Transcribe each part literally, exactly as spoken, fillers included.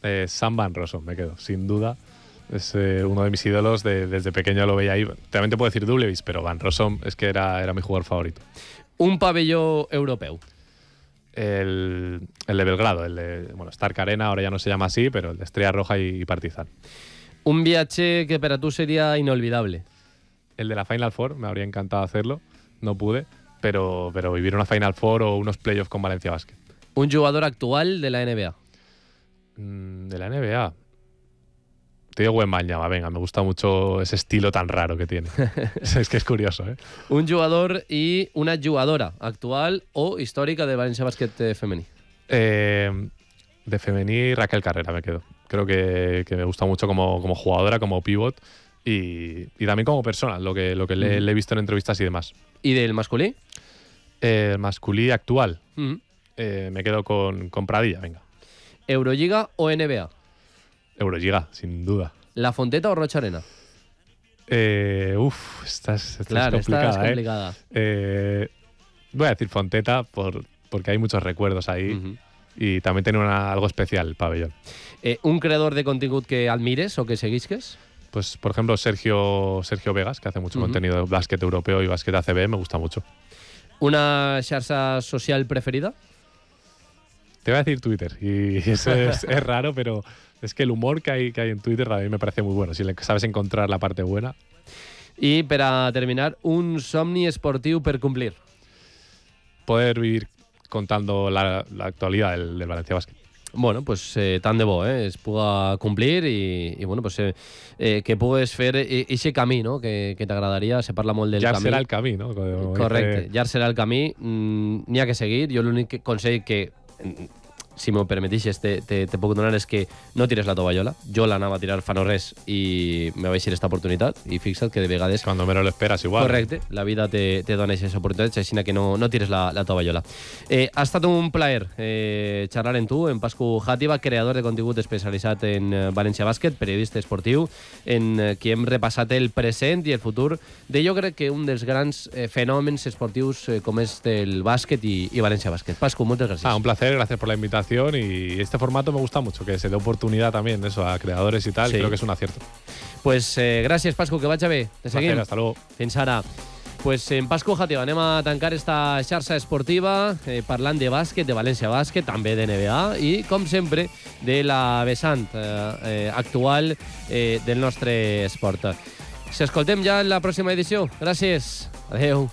Eh, Sam Van Rossum, me quedo, sin duda. Es eh, uno de mis ídolos, de, desde pequeño lo veía ahí. También te puedo decir Dublevis, pero Van Rossum es que era, era mi jugador favorito. Un pabelló europeu. El, el de Belgrado, el de bueno, Stark Arena, ahora ya no se llama así, pero el de Estrella Roja y, y Partizan. Un viaje que para tú sería inolvidable. El de la Final Four, me habría encantado hacerlo, no pude, pero, pero vivir una Final Four o unos playoffs con Valencia Basket. Un jugador actual de la N B A. Mm, de la N B A. Te digo Wembanyama, venga, me gusta mucho ese estilo tan raro que tiene. Es que es curioso, ¿eh? Un jugador y una jugadora actual o histórica de Valencia Basket femení. Eh, de femení, Raquel Carrera me quedo. Creo que, que me gusta mucho como, como jugadora, como pivot y, y también como persona, lo que, lo que le, le he visto en entrevistas y demás. ¿Y del masculí? El masculí actual, Mm. eh, me quedo con, con Pradilla, venga. ¿Euroliga o N B A? Euroliga, sin duda. ¿La Fonteta o Rocha Arena? Eh, uf, esta es, esta Claro, es complicada. esta es complicada. ¿eh? Eh, voy a decir Fonteta por, porque hay muchos recuerdos ahí Uh-huh. y también tiene una, algo especial el pabellón. Eh, un creador de contingut que admires o que seguisques? Pues, por ejemplo, Sergio, Sergio Vegas, que hace mucho Uh-huh. contenido de básquet europeo y básquet A C B, me gusta mucho. ¿Una xarxa social preferida? Te voy a decir Twitter, y eso es, es raro, pero es que el humor que hay, que hay en Twitter a mí me parece muy bueno. Si le sabes encontrar la parte buena. Y para terminar, un somni esportiu per complir. Poder vivir contando la, la actualidad del, del Valencia Basket. Bueno, pues eh, tant de bo, eh? Es puga complir i, i bueno, pues, eh, eh, que pugues fer aquest camí, no? Que, que t'agradaria, se parla molt del Ja camí. serà el camí, no? Como Correcte, dice... ja serà el camí, mm, n'hi ha que seguir. Jo l'únic consell que, si m'ho permetixes, te, te, te puc donar és que no tires la tovallola. Jo l'anava a tirar fa no res i me vaig ir esta oportunitat i fixa't que de vegades... Cuando menos lo esperas igual. Correcte, la vida te, te dona aquestes oportunitats, així que no, no tires la, la tovallola. Eh, ha estat un plaer eh, xerrar amb tu, en Pascu Játiva, creador de contingut especialitzat en eh, València Bàsquet, periodista esportiu, en eh, qui hem repassat el present i el futur de jo crec que un dels grans eh, fenòmens esportius eh, com és del bàsquet i, i València Bàsquet. Pascu, moltes gràcies. Ah, un placer, gracias por la invitación y este formato me gusta mucho, que se dé oportunidad también eso a creadores y tal, Sí. creo que es un acierto. Pues eh, gràcies, Pascu, que vaig a bé. Te seguim. Placer, hasta luego. Fins ara. Pues en Pascu Játiva anem a tancar esta xarxa esportiva eh, parlant de bàsquet, de València Bàsquet, també de N B A i, com sempre, de la vessant eh, eh, actual eh, del nostre esport. Si escoltem ja en la pròxima edició. Gràcies. Adeu.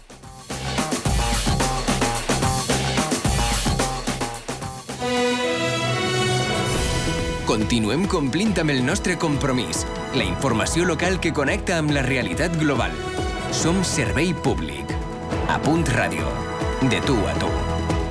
Continuem complint amb el nostre compromís, la informació local que connecta amb la realitat global. Som servei públic. A Punt Ràdio. De tu a tu.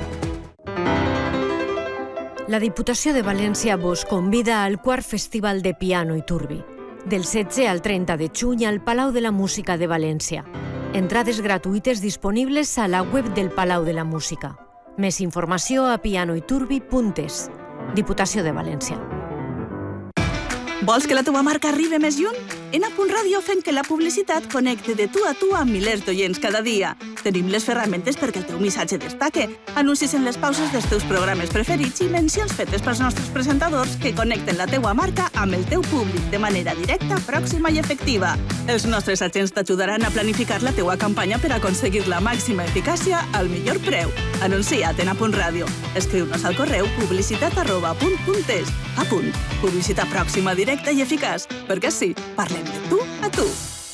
La Diputació de València vos convida al quart Festival de Piano i Turbi, del setze al trenta de juny al Palau de la Música de València. Entrades gratuïtes disponibles a la web del Palau de la Música. Més informació a pianoiturbi punt es. Diputació de València. Vols que la teva marca arribi més lluny? En A Punt Ràdio fem que la publicitat connecte de tu a tu amb milers d'oients cada dia. Tenim les ferramentes perquè el teu missatge destaque, anuncis en les pauses dels teus programes preferits i mencions fetes pels nostres presentadors que connecten la teua marca amb el teu públic de manera directa, pròxima i efectiva. Els nostres agents t'ajudaran a planificar la teua campanya per aconseguir la màxima eficàcia al millor preu. Anuncia't en A Punt Ràdio. Escriu-nos al correu publicitat arroba apunt punt es. A Punt. Publicitat pròxima, directa i eficaç. Perquè sí, parlem de tu a tu.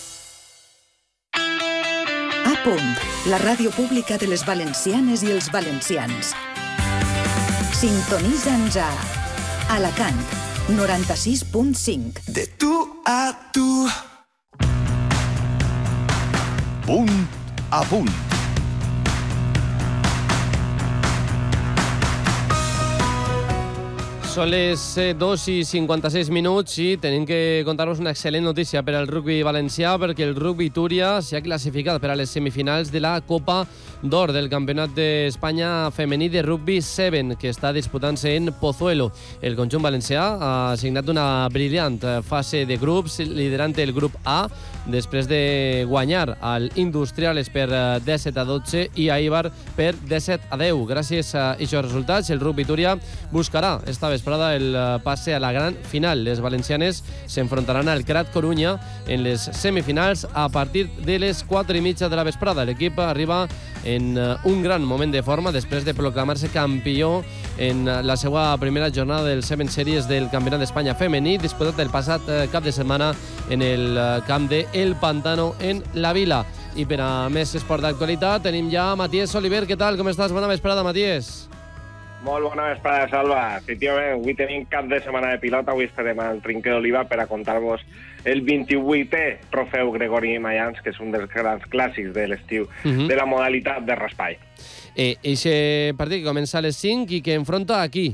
A Punt, la ràdio pública de les valencianes i els valencians. Sintonitza'ns a Alacant, noranta-sis punt cinc. De tu a tu. Punt a punt. Són les dos i cinquanta-sis minuts i tenim que contar-vos una excel·lent notícia per al rugby valencià perquè el rugby Túria s'ha classificat per a les semifinals de la Copa d'Or del Campionat d'Espanya femení de rugby set que està disputant-se en Pozuelo. El conjunt valencià ha signat una brillant fase de grups liderant el grup A després de guanyar al Industriales per disset a dotze i a Eibar per disset a deu. Gràcies a aquests resultats, el rugby Túria buscarà esta vespre vesprada el passe a la gran final. Les valencianes s'enfrontaran al Crat Corunya en les semifinals a partir de les quatre i mitja de la vesprada. L'equip arriba en un gran moment de forma després de proclamar-se campió en la seva primera jornada del Seven Series del Campionat d'Espanya femení, disputat el passat cap de setmana en el camp de El Pantano en la Vila. I per a més esport d'actualitat tenim ja Matías Oliver. Què tal? Com estàs? Bona vesprada, Matías. Molt bona vesprada, Salva. Efectivament, avui tenim cap de setmana de pilota. Avui estarem al Trinquer d'Oliva per a contar-vos el vint-i-vuitè trofeu Gregori Mayans, que és un dels grans clàssics de l'estiu uh-huh. de la modalitat de raspall. Eh, Eixe partit que comença a les cinc i que enfronta aquí.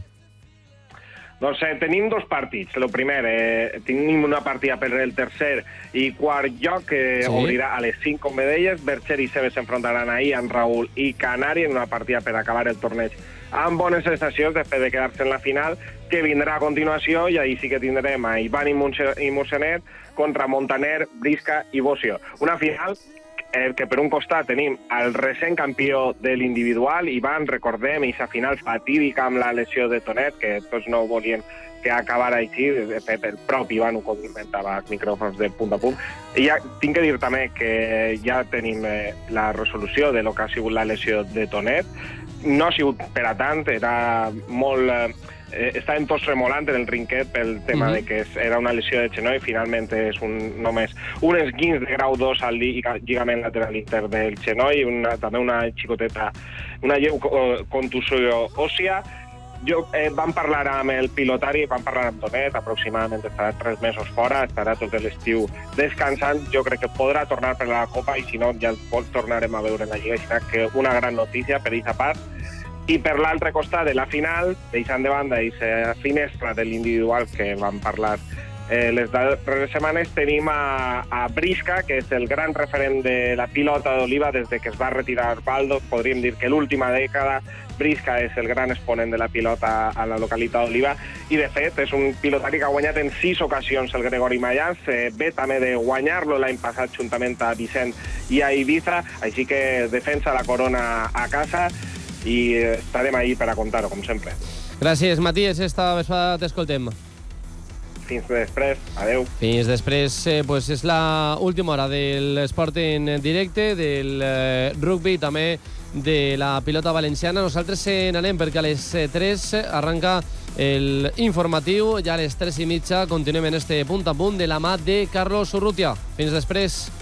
Doncs eh, tenim dos partits. El primer, eh, tenim una partida per el tercer i quart lloc que sí. obrirà a les cinc, com bé deies. Bercher i Cebes s'enfrontaran ahir amb Raül i Canari en una partida per acabar el torneig amb bones sensacions després de quedar-se en la final, que vindrà a continuació, i ahir sí que tindrem a Ivan i Musenet contra Montaner, Brisca i Bocio. Una final eh, que per un costat tenim el recent campió de l'individual, Ivan, recordem, i sa final fatídica amb la lesió de Tonet, que tots no volien que acabara així, de fet el propi Ivan ho comentava als micròfons de Punt a Punt. I ja tinc que dir també que ja tenim eh, la resolució de lo que ha sigut la lesió de Tonet. No ha sigut per a tant, era molt... Eh, estàvem tots remolant en el trinquet pel tema uh-huh. de que era una lesió de genoll, finalment és un, només un esguins de grau dos al lligament lateral intern del genoll i una, també una xicoteta, una lleu contusió òssia. Jo, eh, vam parlar amb el pilotari, vam parlar amb Tonet, aproximadament estarà tres mesos fora, estarà tot l'estiu descansant. Jo crec que podrà tornar per la Copa i si no ja el tornarem a veure en la Lliga, així que una gran notícia per aquesta part. I per l'altre costat de la final, deixant de banda aquesta finestra de l'individual que vam parlar eh, les darreres setmanes, tenim a, a Brisca, que és el gran referent de la pilota d'Oliva des de que es va retirar Baldo. Podríem dir que l'última dècada Brisca és el gran exponent de la pilota a la localitat d'Oliva i, de fet, és un pilotari que ha guanyat en sis ocasions el Gregori Mayans, eh, ve també de guanyar-lo l'any passat juntament a Vicent i a Ibiza, així que defensa la corona a casa i estarem ahí per a contar-ho, com sempre. Gràcies, Matías. Esta vesprada t'escoltem. Fins després. Adeu. Fins després. Eh, pues és la última hora de l'esport en directe, del eh, rugby, també de la pilota valenciana. Nosaltres eh, n'anem perquè a les tres arranca el informatiu. Ja a les tres i mitja continuem en este punt a punt de la mà de Carlos Urrutia. Fins després.